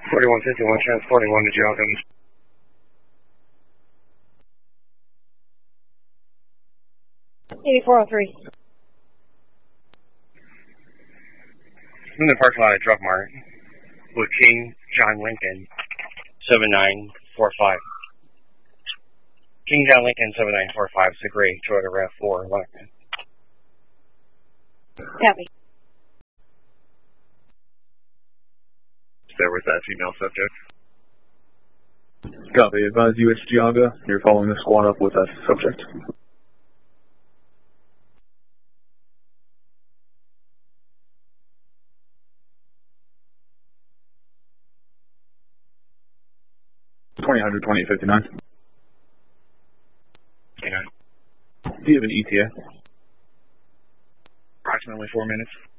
4151, transporting 1 to Geogga. 8403. In the parking lot at Drug Mart with King John Lincoln 7945. King John Lincoln 7945, it's a gray Toyota RAV4. Copy. There was that female subject. Copy. Advise UH Geogga. You're following the squad up with that subject. $2000 $2059. Yeah. Do you have an ETA? Approximately 4 minutes.